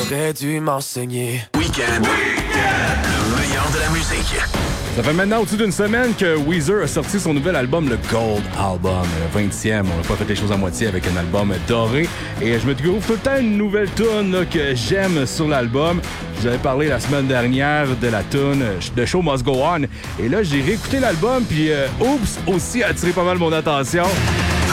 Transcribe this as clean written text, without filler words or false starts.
T'aurais dû m'enseigner. Week-end. Le meilleur de la musique. Ça fait maintenant au-dessus d'une semaine que Weezer a sorti son nouvel album, le Gold Album, le 20e. On n'a pas fait les choses à moitié avec un album doré. Et je me trouve tout le temps une nouvelle tune là, que j'aime sur l'album. Je vous avais parlé la semaine dernière de la tune The Show Must Go On. Et là, j'ai réécouté l'album, puis Oops aussi a attiré pas mal mon attention.